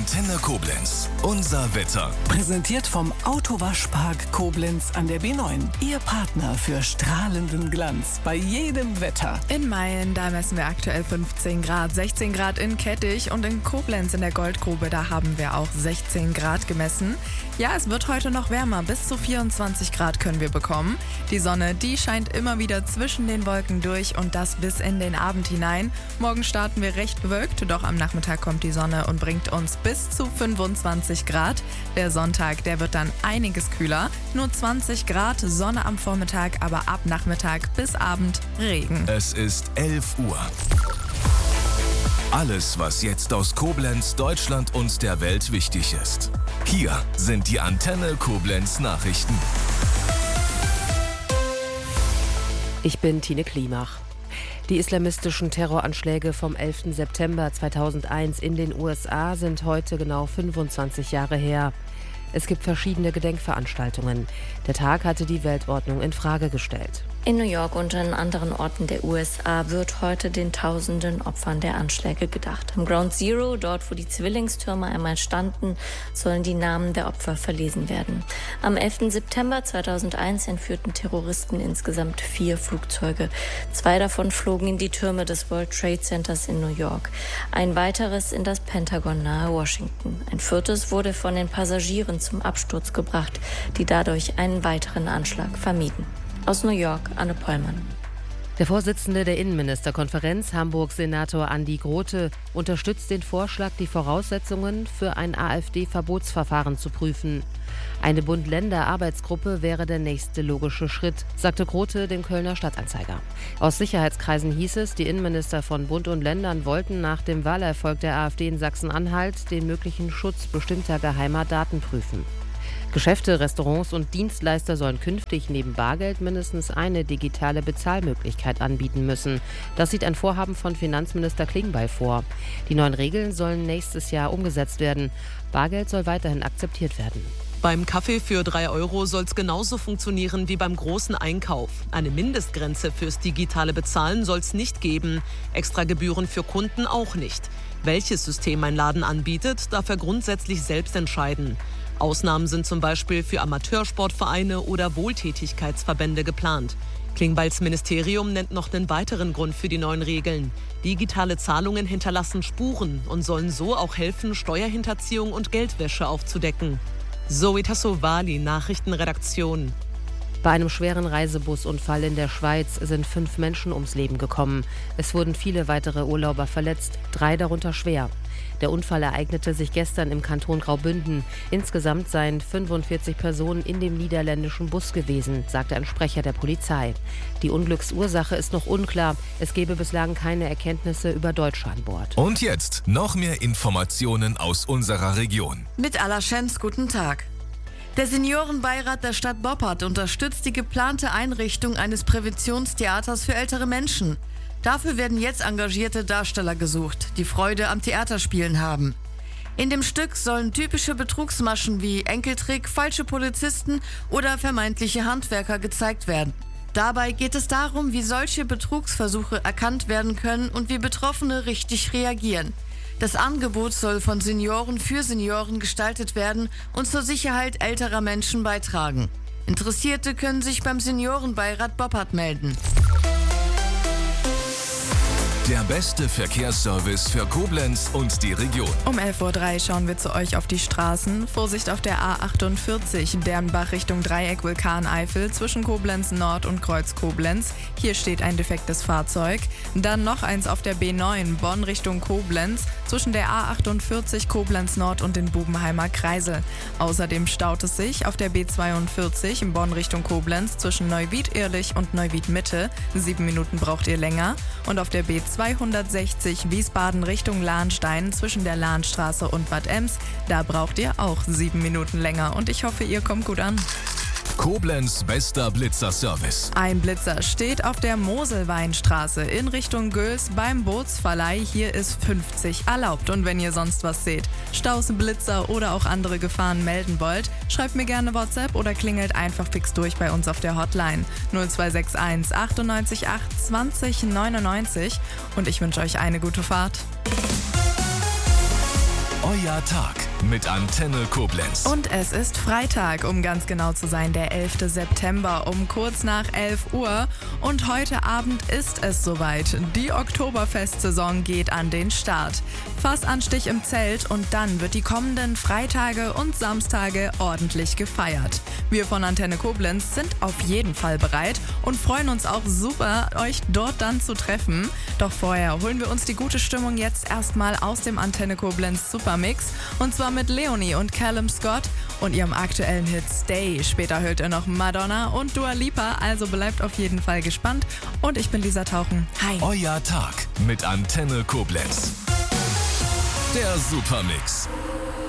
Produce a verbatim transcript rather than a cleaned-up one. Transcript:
Antenne Koblenz. Unser Wetter. Präsentiert vom Autowaschpark Koblenz an der B neun. Ihr Partner für strahlenden Glanz bei jedem Wetter. In Mayen, da messen wir aktuell fünfzehn Grad, sechzehn Grad in Kettich und in Koblenz in der Goldgrube, da haben wir auch sechzehn Grad gemessen. Ja, es wird heute noch wärmer, bis zu vierundzwanzig Grad können wir bekommen. Die Sonne, die scheint immer wieder zwischen den Wolken durch und das bis in den Abend hinein. Morgen starten wir recht bewölkt, doch am Nachmittag kommt die Sonne und bringt uns bis zu fünfundzwanzig Grad. Der Sonntag, der wird dann einiges kühler, nur zwanzig Grad, Sonne am Vormittag, aber ab Nachmittag bis Abend Regen. Es ist elf Uhr. Alles, was jetzt aus Koblenz, Deutschland und der Welt wichtig ist. Hier sind die Antenne Koblenz Nachrichten. Ich bin Tine Klimach. Die islamistischen Terroranschläge vom elften September zweitausendeins in den U S A sind heute genau fünfundzwanzig Jahre her. Es gibt verschiedene Gedenkveranstaltungen. Der Tag hatte die Weltordnung in Frage gestellt. In New York und an anderen Orten der U S A wird heute den tausenden Opfern der Anschläge gedacht. Am Ground Zero, dort wo die Zwillingstürme einmal standen, sollen die Namen der Opfer verlesen werden. Am elften September zweitausendeins entführten Terroristen insgesamt vier Flugzeuge. Zwei davon flogen in die Türme des World Trade Centers in New York. Ein weiteres in das Pentagon nahe Washington. Ein viertes wurde von den Passagieren zum Absturz gebracht, die dadurch einen weiteren Anschlag vermieden. Aus New York, Anne Pollmann. Der Vorsitzende der Innenministerkonferenz, Hamburgs Senator Andi Grote, unterstützt den Vorschlag, die Voraussetzungen für ein AfD-Verbotsverfahren zu prüfen. Eine Bund-Länder-Arbeitsgruppe wäre der nächste logische Schritt, sagte Grote dem Kölner Stadtanzeiger. Aus Sicherheitskreisen hieß es, die Innenminister von Bund und Ländern wollten nach dem Wahlerfolg der AfD in Sachsen-Anhalt den möglichen Schutz bestimmter geheimer Daten prüfen. Geschäfte, Restaurants und Dienstleister sollen künftig neben Bargeld mindestens eine digitale Bezahlmöglichkeit anbieten müssen. Das sieht ein Vorhaben von Finanzminister Klingbeil vor. Die neuen Regeln sollen nächstes Jahr umgesetzt werden. Bargeld soll weiterhin akzeptiert werden. Beim Kaffee für drei Euro soll es genauso funktionieren wie beim großen Einkauf. Eine Mindestgrenze fürs digitale Bezahlen soll es nicht geben. Extra Gebühren für Kunden auch nicht. Welches System ein Laden anbietet, darf er grundsätzlich selbst entscheiden. Ausnahmen sind zum Beispiel für Amateursportvereine oder Wohltätigkeitsverbände geplant. Klingbeils Ministerium nennt noch einen weiteren Grund für die neuen Regeln. Digitale Zahlungen hinterlassen Spuren und sollen so auch helfen, Steuerhinterziehung und Geldwäsche aufzudecken. Zoe Tassovali, Nachrichtenredaktion. Bei einem schweren Reisebusunfall in der Schweiz sind fünf Menschen ums Leben gekommen. Es wurden viele weitere Urlauber verletzt, drei darunter schwer. Der Unfall ereignete sich gestern im Kanton Graubünden. Insgesamt seien fünfundvierzig Personen in dem niederländischen Bus gewesen, sagte ein Sprecher der Polizei. Die Unglücksursache ist noch unklar. Es gebe bislang keine Erkenntnisse über Deutsche an Bord. Und jetzt noch mehr Informationen aus unserer Region. Mit Alaschenz, guten Tag. Der Seniorenbeirat der Stadt Boppard unterstützt die geplante Einrichtung eines Präventionstheaters für ältere Menschen. Dafür werden jetzt engagierte Darsteller gesucht, die Freude am Theaterspielen haben. In dem Stück sollen typische Betrugsmaschen wie Enkeltrick, falsche Polizisten oder vermeintliche Handwerker gezeigt werden. Dabei geht es darum, wie solche Betrugsversuche erkannt werden können und wie Betroffene richtig reagieren. Das Angebot soll von Senioren für Senioren gestaltet werden und zur Sicherheit älterer Menschen beitragen. Interessierte können sich beim Seniorenbeirat Boppard melden. Der beste Verkehrsservice für Koblenz und die Region. Um elf Uhr drei schauen wir zu euch auf die Straßen. Vorsicht auf der A achtundvierzig, Dernbach Richtung Dreieck Vulkaneifel zwischen Koblenz Nord und Kreuz Koblenz. Hier steht ein defektes Fahrzeug. Dann noch eins auf der B neun, Bonn Richtung Koblenz zwischen der A achtundvierzig Koblenz Nord und den Bubenheimer Kreisel. Außerdem staut es sich auf der B zweiundvierzig in Bonn Richtung Koblenz zwischen Neuwied-Ehrlich und Neuwied-Mitte. Sieben Minuten braucht ihr länger. Und auf der B zweihundertsechzig Wiesbaden Richtung Lahnstein zwischen der Lahnstraße und Bad Ems. Da braucht ihr auch sieben Minuten länger und ich hoffe, ihr kommt gut an. Koblenz bester Blitzerservice. Ein Blitzer steht auf der Moselweinstraße in Richtung Göls beim Bootsverleih. Hier ist fünfzig erlaubt. Und wenn ihr sonst was seht, Staus, Blitzer oder auch andere Gefahren melden wollt, schreibt mir gerne WhatsApp oder klingelt einfach fix durch bei uns auf der Hotline null zwei sechs eins achtundneunzig acht zwanzig neunundneunzig. Und ich wünsche euch eine gute Fahrt. Euer Tag mit Antenne Koblenz. Und es ist Freitag, um ganz genau zu sein, der elfter September um kurz nach elf Uhr. Und heute Abend ist es soweit. Die Oktoberfestsaison geht an den Start. Fassanstich im Zelt und dann wird die kommenden Freitage und Samstage ordentlich gefeiert. Wir von Antenne Koblenz sind auf jeden Fall bereit und freuen uns auch super, euch dort dann zu treffen. Doch vorher holen wir uns die gute Stimmung jetzt erstmal aus dem Antenne Koblenz Supermix. Und zwar mit Leonie und Callum Scott und ihrem aktuellen Hit Stay. Später hört ihr noch Madonna und Dua Lipa, also bleibt auf jeden Fall gespannt. Und ich bin Lisa Tauchen. Hi. Euer Tag mit Antenne Koblenz. Der Supermix.